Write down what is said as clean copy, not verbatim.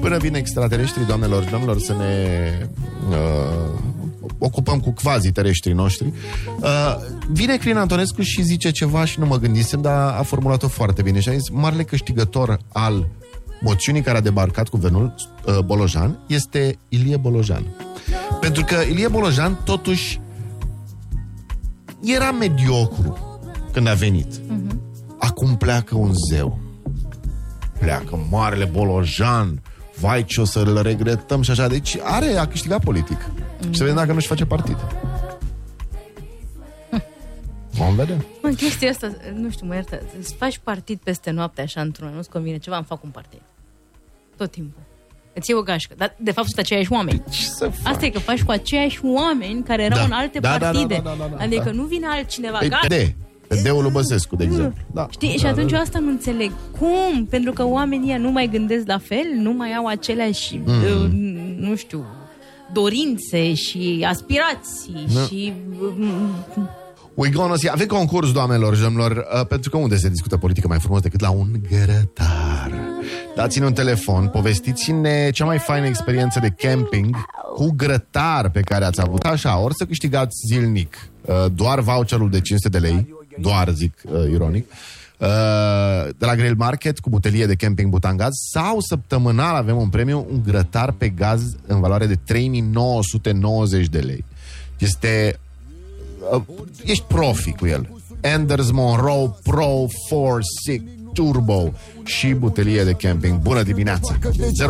Până vin extraterestrii, doamnelor și domnilor, să ne ocupăm cu quasi-terestrii noștri. Vine Crin Antonescu și zice ceva și nu mă gândisem, dar a formulat-o foarte bine și a zis: marele câștigător al moțiunii care a debarcat guvernul Bolojan este Ilie Bolojan. Pentru că Ilie Bolojan totuși era mediocru când a venit. Acum pleacă un zeu. Pleacă marele Bolojan. Vai, ce o să-l regretăm și așa. Deci a câștigat politic. Și să vedem dacă nu-și face partid. Vom vedea. În chestia asta, nu știu, mă iertă, îți faci partid peste noapte așa într-una, nu-ți convine ceva, îmi fac un partid. Tot timpul. Îți iei o gașcă. Dar, de fapt, sunt aceiași oameni. Asta e că faci cu aceiași oameni care erau în alte partide. Adică nu vine altcineva. PD-ul lui Băsescu, de exemplu. Știi? Și atunci eu asta nu înțeleg. Cum? Pentru că oamenii nu mai gândesc la fel, nu mai au aceleași, nu știu, dorințe și aspirații și... Avem concurs, doamnelor și domnilor, pentru că unde se discută politică mai frumos decât la un grătar? Dați-ne un telefon, povestiți-ne cea mai faină experiență de camping cu grătar pe care ați avut. Așa, ori să câștigați zilnic doar voucherul de 500 de lei, doar zic ironic, de la Grill Market cu butelie de camping Butangaz, sau săptămânal avem un premiu, un grătar pe gaz în valoare de 3990 de lei. Ești profi cu el. Anders Monroe Pro 4 Turbo și butelie de camping. Bună dimineața!